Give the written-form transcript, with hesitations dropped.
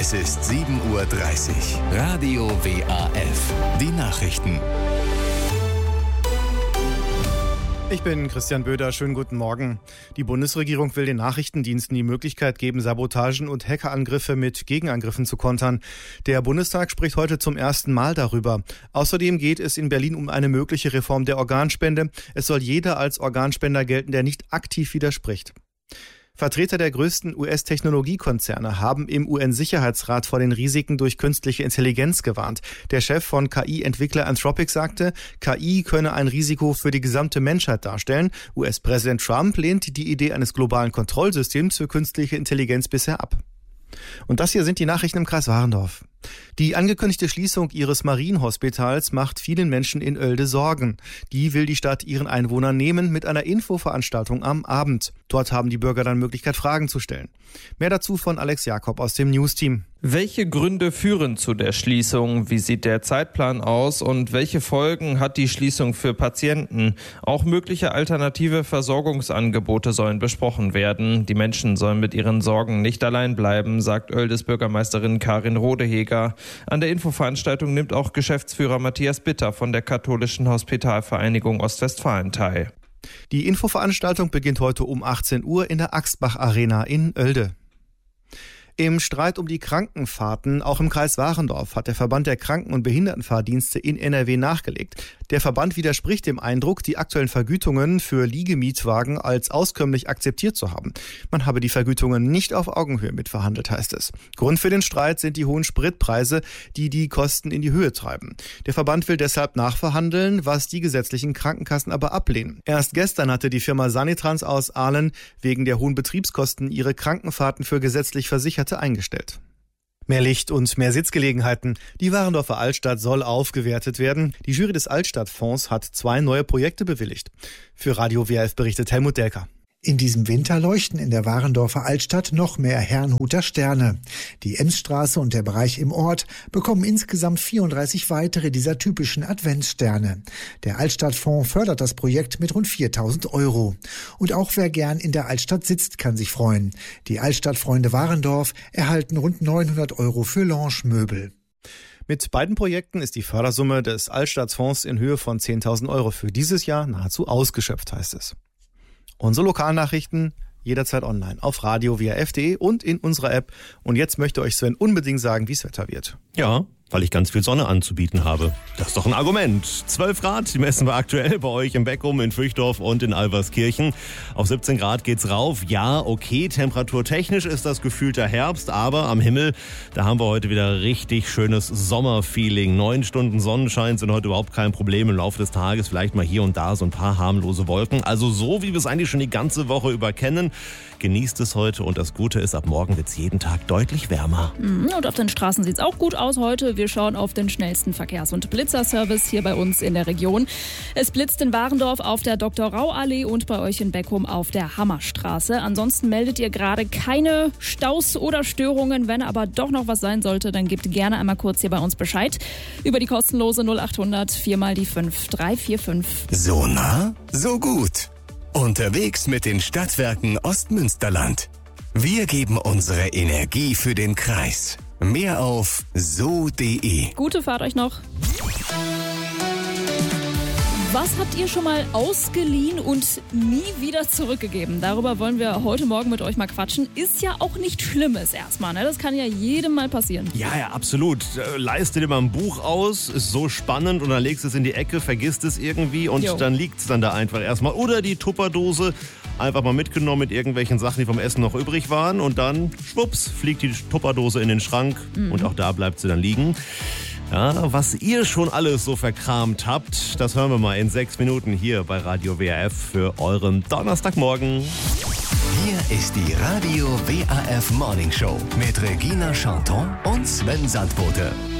Es ist 7:30 Uhr. Radio WAF. Die Nachrichten. Ich bin Christian Böder, schönen guten Morgen. Die Bundesregierung will den Nachrichtendiensten die Möglichkeit geben, Sabotagen und Hackerangriffe mit Gegenangriffen zu kontern. Der Bundestag spricht heute zum ersten Mal darüber. Außerdem geht es in Berlin um eine mögliche Reform der Organspende. Es soll jeder als Organspender gelten, der nicht aktiv widerspricht. Vertreter der größten US-Technologiekonzerne haben im UN-Sicherheitsrat vor den Risiken durch künstliche Intelligenz gewarnt. Der Chef von KI-Entwickler Anthropic sagte, KI könne ein Risiko für die gesamte Menschheit darstellen. US-Präsident Trump lehnt die Idee eines globalen Kontrollsystems für künstliche Intelligenz bisher ab. Und das hier sind die Nachrichten im Kreis Warendorf. Die angekündigte Schließung ihres Marienhospitals macht vielen Menschen in Oelde Sorgen. Die will die Stadt ihren Einwohnern nehmen mit einer Infoveranstaltung am Abend. Dort haben die Bürger dann Möglichkeit, Fragen zu stellen. Mehr dazu von Alex Jakob aus dem Newsteam. Welche Gründe führen zu der Schließung? Wie sieht der Zeitplan aus? Und welche Folgen hat die Schließung für Patienten? Auch mögliche alternative Versorgungsangebote sollen besprochen werden. Die Menschen sollen mit ihren Sorgen nicht allein bleiben, sagt Oeldes Bürgermeisterin Karin Rodeheger. An der Infoveranstaltung nimmt auch Geschäftsführer Matthias Bitter von der Katholischen Hospitalvereinigung Ostwestfalen teil. Die Infoveranstaltung beginnt heute um 18 Uhr in der Axtbach Arena in Oelde. Im Streit um die Krankenfahrten, auch im Kreis Warendorf, hat der Verband der Kranken- und Behindertenfahrdienste in NRW nachgelegt. Der Verband widerspricht dem Eindruck, die aktuellen Vergütungen für Liegemietwagen als auskömmlich akzeptiert zu haben. Man habe die Vergütungen nicht auf Augenhöhe mitverhandelt, heißt es. Grund für den Streit sind die hohen Spritpreise, die die Kosten in die Höhe treiben. Der Verband will deshalb nachverhandeln, was die gesetzlichen Krankenkassen aber ablehnen. Erst gestern hatte die Firma Sanitrans aus Aalen wegen der hohen Betriebskosten ihre Krankenfahrten für gesetzlich Versicherte eingestellt. Mehr Licht und mehr Sitzgelegenheiten. Die Warendorfer Altstadt soll aufgewertet werden. Die Jury des Altstadtfonds hat 2 neue Projekte bewilligt. Für Radio WAF berichtet Helmut Delker. In diesem Winter leuchten in der Warendorfer Altstadt noch mehr Herrnhuter Sterne. Die Emsstraße und der Bereich im Ort bekommen insgesamt 34 weitere dieser typischen Adventssterne. Der Altstadtfonds fördert das Projekt mit rund 4.000 €. Und auch wer gern in der Altstadt sitzt, kann sich freuen. Die Altstadtfreunde Warendorf erhalten rund 900 € für Lounge-Möbel. Mit beiden Projekten ist die Fördersumme des Altstadtfonds in Höhe von 10.000 € für dieses Jahr nahezu ausgeschöpft, heißt es. Unsere Lokalnachrichten jederzeit online auf radio.waf.de und in unserer App. Und jetzt möchte euch Sven unbedingt sagen, wie es Wetter wird. Ja, weil ich ganz viel Sonne anzubieten habe. Das ist doch ein Argument. 12 Grad, die messen wir aktuell bei euch im Beckum, in Fürchdorf und in Alverskirchen. Auf 17 Grad geht's rauf. Ja, okay, temperaturtechnisch ist das gefühlter Herbst, aber am Himmel, da haben wir heute wieder richtig schönes Sommerfeeling. 9 Stunden Sonnenschein sind heute überhaupt kein Problem. Im Laufe des Tages vielleicht mal hier und da so ein paar harmlose Wolken. Also so, wie wir es eigentlich schon die ganze Woche über kennen. Genießt es heute und das Gute ist, ab morgen wird's jeden Tag deutlich wärmer. Und auf den Straßen sieht's auch gut aus heute. Wir schauen auf den schnellsten Verkehrs- und Blitzerservice hier bei uns in der Region. Es blitzt in Warendorf auf der Dr.-Rau-Allee und bei euch in Beckum auf der Hammerstraße. Ansonsten meldet ihr gerade keine Staus oder Störungen. Wenn aber doch noch was sein sollte, dann gebt gerne einmal kurz hier bei uns Bescheid. Über die kostenlose 0800 4x5 345. So nah, so gut. Unterwegs mit den Stadtwerken Ostmünsterland. Wir geben unsere Energie für den Kreis. Mehr auf so.de. Gute Fahrt euch noch. Was habt ihr schon mal ausgeliehen und nie wieder zurückgegeben? Darüber wollen wir heute Morgen mit euch mal quatschen. Ist ja auch nicht Schlimmes erstmal, ne? Das kann ja jedem mal passieren. Ja, absolut. Leiste dir mal ein Buch aus, ist so spannend und dann legst du es in die Ecke, vergisst es irgendwie und dann liegt es dann da einfach erstmal. Oder die Tupperdose einfach mal mitgenommen mit irgendwelchen Sachen, die vom Essen noch übrig waren und dann, schwupps, fliegt die Tupperdose in den Schrank und auch da bleibt sie dann liegen. Ja, was ihr schon alles so verkramt habt, das hören wir mal in 6 Minuten hier bei Radio WAF für euren Donnerstagmorgen. Hier ist die Radio WAF Morning Show mit Regina Chanton und Sven Sandbote.